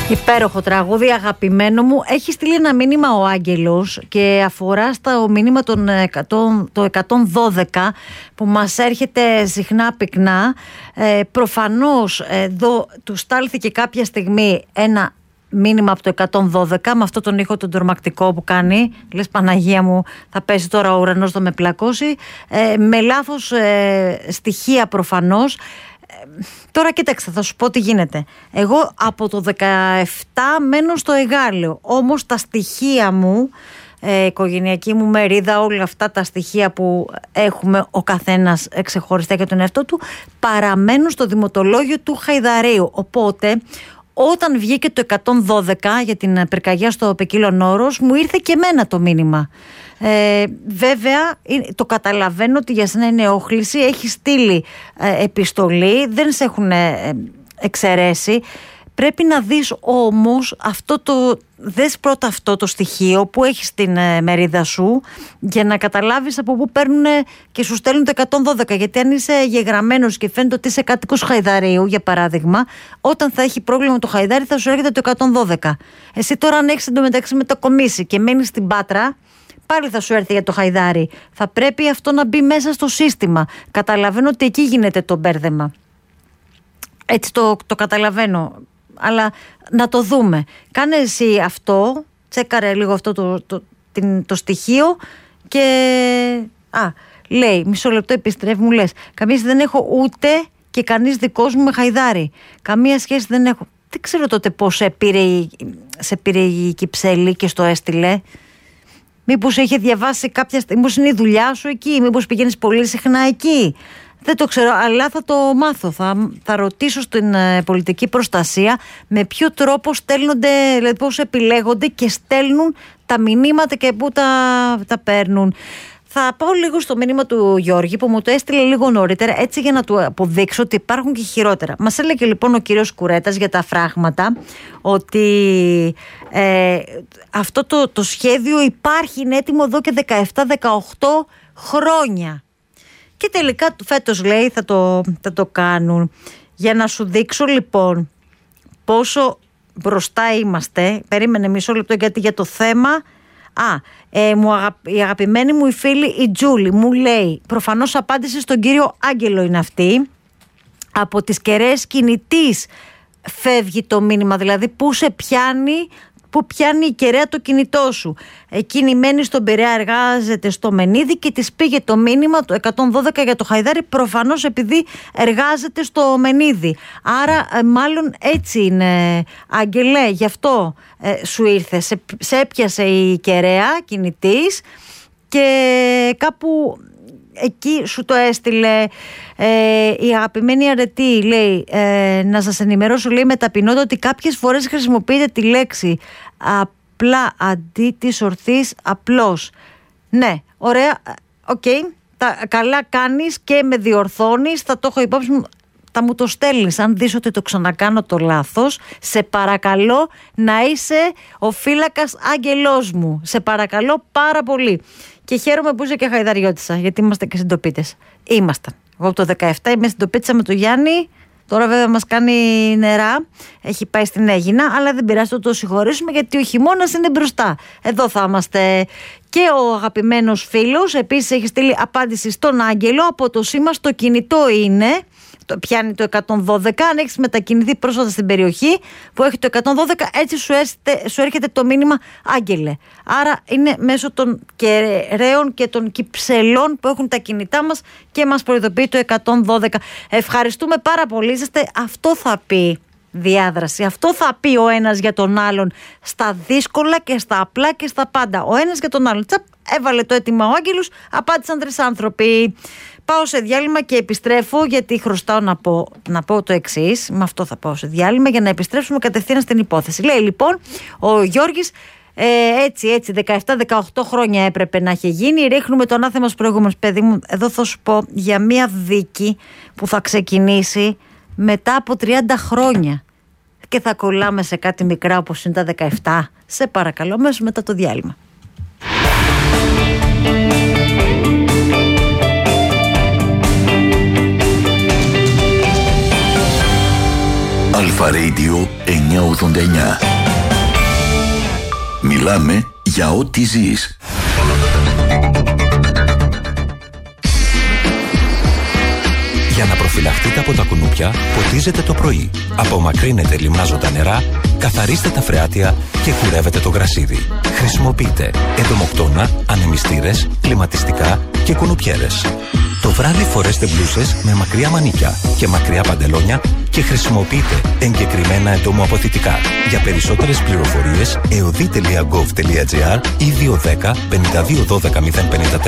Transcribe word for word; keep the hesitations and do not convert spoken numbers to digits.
Υπέροχο τραγούδι, αγαπημένο μου. Έχει στείλει ένα μήνυμα ο Άγγελος και αφορά στο μήνυμα των εκατό, το εκατόν δώδεκα που μας έρχεται συχνά πυκνά. Ε, προφανώς εδώ του στάλθηκε κάποια στιγμή ένα μήνυμα από το εκατόν δώδεκα με αυτό τον ήχο τον τρομακτικό που κάνει. Λες Παναγία μου, θα πέσει τώρα ο ουρανός, θα με πλακώσει. Ε, με λάθος ε, στοιχεία προφανώς. Τώρα κοίταξε, θα σου πω τι γίνεται. Εγώ από το δεκαεπτά μένω στο Εγάλεο. Όμως τα στοιχεία μου, ε, οικογενειακή μου μερίδα, όλα αυτά τα στοιχεία που έχουμε ο καθένας ξεχωριστά για τον εαυτό του, παραμένουν στο δημοτολόγιο του Χαϊδαρίου. Οπότε όταν βγήκε το εκατόν δώδεκα για την πυρκαγιά στο Πεκύλον Όρος, μου ήρθε και εμένα το μήνυμα. Ε, βέβαια το καταλαβαίνω ότι για σένα είναι όχληση, έχει στείλει ε, επιστολή, δεν σε έχουν ε, εξαιρέσει. Πρέπει να δεις όμως αυτό το, δες πρώτα αυτό το στοιχείο που έχεις στην ε, μερίδα σου για να καταλάβεις από πού παίρνουν και σου στέλνουν το εκατόν δώδεκα. Γιατί αν είσαι γεγραμμένος και φαίνεται ότι είσαι κάτοικος Χαϊδαρίου, για παράδειγμα, όταν θα έχει πρόβλημα το Χαϊδάρι θα σου έρχεται το εκατόν δώδεκα. Εσύ τώρα αν έχεις εντωμεταξύ μετακομίσει και μένεις στην Πάτρα, πάλι θα σου έρθει για το Χαϊδάρι. Θα πρέπει αυτό να μπει μέσα στο σύστημα. Καταλαβαίνω ότι εκεί γίνεται το μπέρδεμα. Έτσι το, το καταλαβαίνω. Αλλά να το δούμε. Κάνε εσύ αυτό, τσέκαρε λίγο αυτό το, το, την, το στοιχείο και... Α, λέει, μισό λεπτό επιστρέφει, μου λες. Καμία δεν έχω ούτε και κανείς δικός μου με Χαϊδάρι. Καμία σχέση δεν έχω. Δεν ξέρω τότε πώς σε πήρε, σε πήρε η Κυψέλη και στο έστειλε. Μήπως είχε διαβάσει κάποια στιγμή, μήπως είναι η δουλειά σου εκεί, μήπως πηγαίνεις πολύ συχνά εκεί. Δεν το ξέρω, αλλά θα το μάθω. Θα, θα ρωτήσω στην ε, πολιτική προστασία με ποιο τρόπο στέλνονται, δηλαδή πώς επιλέγονται και στέλνουν τα μηνύματα και πού τα, τα παίρνουν. Θα πάω λίγο στο μήνυμα του Γιώργη που μου το έστειλε λίγο νωρίτερα, έτσι για να του αποδείξω ότι υπάρχουν και χειρότερα. Μας έλεγε λοιπόν ο κύριος Κουρέτας για τα φράγματα ότι ε, αυτό το, το σχέδιο υπάρχει, είναι έτοιμο εδώ και δεκαεπτά δεκαοκτώ χρόνια. Και τελικά φέτος λέει θα το, θα το κάνουν. Για να σου δείξω λοιπόν πόσο μπροστά είμαστε. Περίμενε μισό λεπτό γιατί για το θέμα... Α, ε, μου αγα... η αγαπημένη μου η φίλη η Τζούλη μου λέει, προφανώς απάντηση στον κύριο Άγγελο είναι αυτή, από τις κεραίες κινητής φεύγει το μήνυμα, δηλαδή που σε πιάνει, που πιάνει η κεραία το κινητό σου. Εκείνη μένει στον Πειραιά, εργάζεται στο Μενίδη και της πήγε το μήνυμα το εκατόν δώδεκα για το Χαϊδάρι, προφανώς επειδή εργάζεται στο Μενίδη. Άρα ε, μάλλον έτσι είναι, Άγγελε, γι' αυτό ε, σου ήρθε, σε, σε έπιασε η κεραία κινητής και κάπου εκεί σου το έστειλε. ε, η αγαπημένη αρετή λέει, ε, να σας ενημερώσω, λέει με ταπεινότητα ότι κάποιες φορές χρησιμοποιείτε τη λέξη απλά αντί της ορθής απλώς. Ναι, ωραία, οκ, okay, καλά κάνεις και με διορθώνεις, θα το έχω υπόψη μου. Θα μου το στέλνεις αν δεις ότι το ξανακάνω το λάθος. Σε παρακαλώ να είσαι ο φύλακας άγγελός μου. Σε παρακαλώ πάρα πολύ. Και χαίρομαι που είσαι και χαϊδαριώτισσα, γιατί είμαστε και συντοπίτες. Ήμασταν. Εγώ από το δεκαεπτά είμαι συντοπίτησα με τον Γιάννη. Τώρα βέβαια μας κάνει νερά. Έχει πάει στην Αίγινα, αλλά δεν πειράζει, το το συγχωρήσουμε γιατί ο χειμώνας είναι μπροστά. Εδώ θα είμαστε. Και ο αγαπημένος φίλος επίσης έχει στείλει απάντηση στον Άγγελο. Από το σήμα στο κινητό είναι. Το πιάνει το εκατόν δώδεκα. Αν έχεις μετακινηθεί πρόσφατα στην περιοχή που έχει το εκατόν δώδεκα, έτσι σου, έστε, σου έρχεται το μήνυμα Άγγελε. Άρα είναι μέσω των κεραίων και των κυψελών που έχουν τα κινητά μας και μας προειδοποιεί το εκατόν δώδεκα. Ευχαριστούμε πάρα πολύ. Είσαστε, αυτό θα πει διάδραση. Αυτό θα πει ο ένας για τον άλλον στα δύσκολα και στα απλά και στα πάντα. Ο ένας για τον άλλον. Τσαπ, έβαλε το αίτημα ο Άγγελος, απάντησαν τρεις άνθρωποι. Πάω σε διάλειμμα και επιστρέφω γιατί χρωστάω να πω, να πω το εξής. Με αυτό θα πάω σε διάλειμμα για να επιστρέψουμε κατευθείαν στην υπόθεση. Λέει λοιπόν ο Γιώργης, ε, έτσι έτσι δεκαεπτά δεκαοκτώ χρόνια έπρεπε να έχει γίνει. Ρίχνουμε το ανάθεμα στους προηγούμενους. Παιδί μου, εδώ θα σου πω για μια δίκη που θα ξεκινήσει μετά από τριάντα χρόνια και θα κολλάμε σε κάτι μικρά όπως είναι τα δεκαεπτά. Σε παρακαλώ, μέσω μετά το διάλειμμα. Αλφα Radio εννιακόσια ογδόντα εννιά. Μιλάμε για ό,τι ζεις. Για να προφυλαχτείτε από τα κουνούπια, ποτίζετε το πρωί. Απομακρύνετε λιμνάζοντα νερά, καθαρίστε τα φρεάτια και κουρεύετε το γρασίδι. Χρησιμοποιείτε εντομοκτώνα, ανεμιστήρες, κλιματιστικά και κουνουπιέρες. Το βράδυ φορέστε μπλούσες με μακριά μανίκια και μακριά παντελόνια και χρησιμοποιείτε εγκεκριμένα εντομοαποθητικά. Για περισσότερες πληροφορίες, εωδή τελεία γκοβ τελεία τζι άρ ή δύο ένα μηδέν πέντε δύο ένα δύο μηδέν πέντε τέσσερα